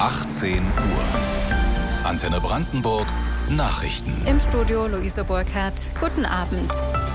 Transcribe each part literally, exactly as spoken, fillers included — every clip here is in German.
achtzehn Uhr. Antenne Brandenburg, Nachrichten. Im Studio Luise Burkhardt. Guten Abend.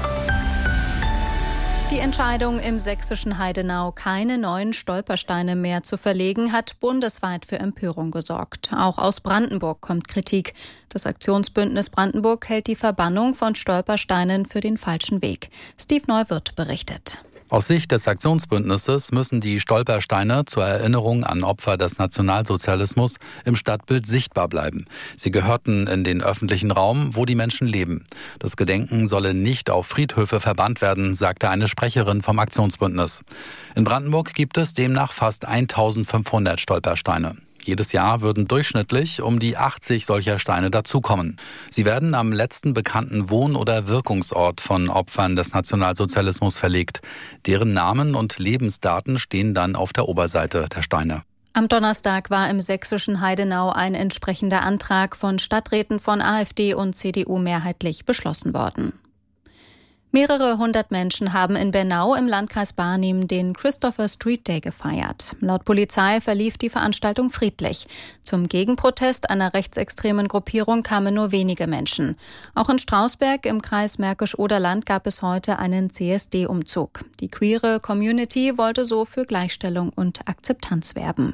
Die Entscheidung, im sächsischen Heidenau keine neuen Stolpersteine mehr zu verlegen, hat bundesweit für Empörung gesorgt. Auch aus Brandenburg kommt Kritik. Das Aktionsbündnis Brandenburg hält die Verbannung von Stolpersteinen für den falschen Weg. Steve Neuwirth berichtet. Aus Sicht des Aktionsbündnisses müssen die Stolpersteine zur Erinnerung an Opfer des Nationalsozialismus im Stadtbild sichtbar bleiben. Sie gehörten in den öffentlichen Raum, wo die Menschen leben. Das Gedenken solle nicht auf Friedhöfe verbannt werden, sagte eine Sprecherin vom Aktionsbündnis. In Brandenburg gibt es demnach fast eintausendfünfhundert Stolpersteine. Jedes Jahr würden durchschnittlich um die achtzig solcher Steine dazukommen. Sie werden am letzten bekannten Wohn- oder Wirkungsort von Opfern des Nationalsozialismus verlegt. Deren Namen und Lebensdaten stehen dann auf der Oberseite der Steine. Am Donnerstag war im sächsischen Heidenau ein entsprechender Antrag von Stadträten von AfD und C D U mehrheitlich beschlossen worden. Mehrere hundert Menschen haben in Bernau im Landkreis Barnim den Christopher Street Day gefeiert. Laut Polizei verlief die Veranstaltung friedlich. Zum Gegenprotest einer rechtsextremen Gruppierung kamen nur wenige Menschen. Auch in Strausberg im Kreis Märkisch-Oderland gab es heute einen C S D-Umzug. Die queere Community wollte so für Gleichstellung und Akzeptanz werben.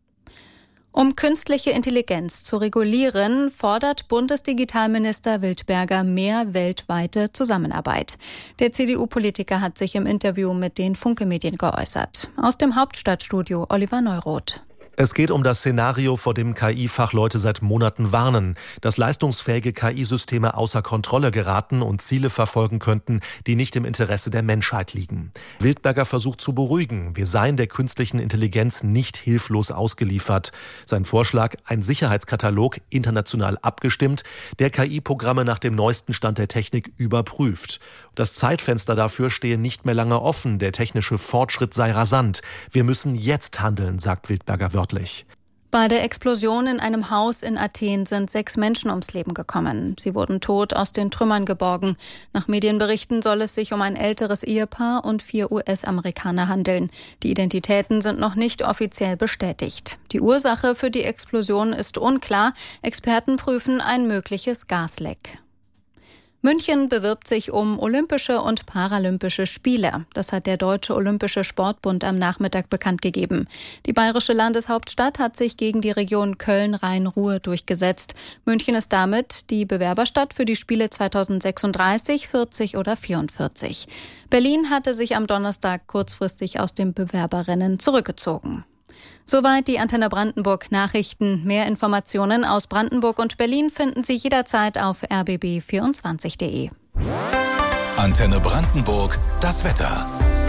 Um künstliche Intelligenz zu regulieren, fordert Bundesdigitalminister Wildberger mehr weltweite Zusammenarbeit. Der C D U-Politiker hat sich im Interview mit den Funke-Medien geäußert. Aus dem Hauptstadtstudio Oliver Neuroth. Es geht um das Szenario, vor dem K I-Fachleute seit Monaten warnen, dass leistungsfähige K I-Systeme außer Kontrolle geraten und Ziele verfolgen könnten, die nicht im Interesse der Menschheit liegen. Wildberger versucht zu beruhigen, wir seien der künstlichen Intelligenz nicht hilflos ausgeliefert. Sein Vorschlag, ein Sicherheitskatalog, international abgestimmt, der K I-Programme nach dem neuesten Stand der Technik überprüft. Das Zeitfenster dafür stehe nicht mehr lange offen, der technische Fortschritt sei rasant. Wir müssen jetzt handeln, sagt Wildberger wörtlich. Bei der Explosion in einem Haus in Athen sind sechs Menschen ums Leben gekommen. Sie wurden tot aus den Trümmern geborgen. Nach Medienberichten soll es sich um ein älteres Ehepaar und vier U S-Amerikaner handeln. Die Identitäten sind noch nicht offiziell bestätigt. Die Ursache für die Explosion ist unklar. Experten prüfen ein mögliches Gasleck. München bewirbt sich um Olympische und Paralympische Spiele. Das hat der Deutsche Olympische Sportbund am Nachmittag bekannt gegeben. Die bayerische Landeshauptstadt hat sich gegen die Region Köln-Rhein-Ruhr durchgesetzt. München ist damit die Bewerberstadt für die Spiele zweitausendsechsunddreißig, vierzig oder vierundvierzig. Berlin hatte sich am Donnerstag kurzfristig aus dem Bewerberrennen zurückgezogen. Soweit die Antenne Brandenburg Nachrichten. Mehr Informationen aus Brandenburg und Berlin finden Sie jederzeit auf r b b vierundzwanzig punkt d e. Antenne Brandenburg, das Wetter.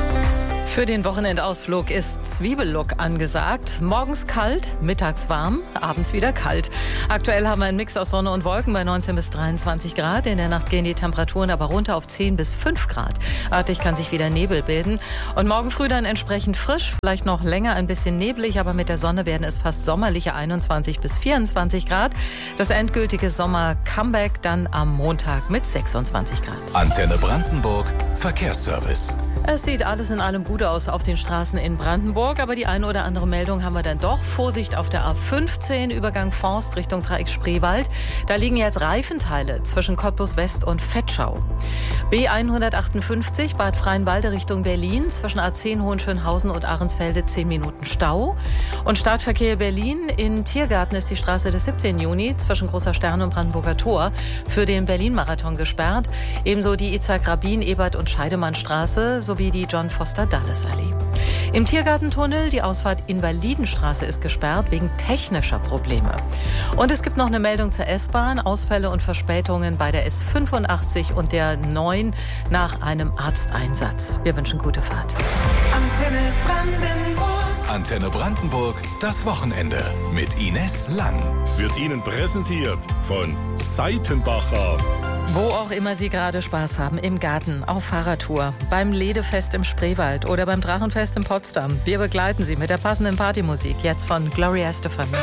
Für den Wochenendausflug ist Zwiebellook angesagt. Morgens kalt, mittags warm, abends wieder kalt. Aktuell haben wir einen Mix aus Sonne und Wolken bei neunzehn bis dreiundzwanzig Grad. In der Nacht gehen die Temperaturen aber runter auf zehn bis fünf Grad. Örtlich kann sich wieder Nebel bilden. Und morgen früh dann entsprechend frisch, vielleicht noch länger ein bisschen neblig, aber mit der Sonne werden es fast sommerliche einundzwanzig bis vierundzwanzig Grad. Das endgültige Sommer-Comeback dann am Montag mit sechsundzwanzig Grad. Antenne Brandenburg, Verkehrsservice. Es sieht alles in allem gut aus auf den Straßen in Brandenburg, aber die eine oder andere Meldung haben wir dann doch. Vorsicht auf der A fünfzehn, Übergang Forst Richtung Dreieck Spreewald. Da liegen jetzt Reifenteile zwischen Cottbus West und Vetschau. B hundertachtundfünfzig, Bad Freienwalde Richtung Berlin, zwischen A zehn Hohenschönhausen und Ahrensfelde zehn Minuten Stau. Und Startverkehr Berlin, in Tiergarten ist die Straße des siebzehnten Juni zwischen Großer Stern und Brandenburger Tor für den Berlin-Marathon gesperrt. Ebenso die Itzhak-Rabin, Ebert- und Scheidemannstraße sowie die John-Foster-Dulles-Allee. Im Tiergartentunnel die Ausfahrt Invalidenstraße ist gesperrt wegen technischer Probleme. Und es gibt noch eine Meldung zur S-Bahn. Ausfälle und Verspätungen bei der S fünfundachtzig und der neun nach einem Arzteinsatz. Wir wünschen gute Fahrt. Antenne Brandenburg. Antenne Brandenburg, das Wochenende mit Ines Lang. Wird Ihnen präsentiert von Seitenbacher. Wo auch immer Sie gerade Spaß haben, im Garten, auf Fahrradtour, beim Ledefest im Spreewald oder beim Drachenfest in Potsdam. Wir begleiten Sie mit der passenden Partymusik, jetzt von Gloria Estefan.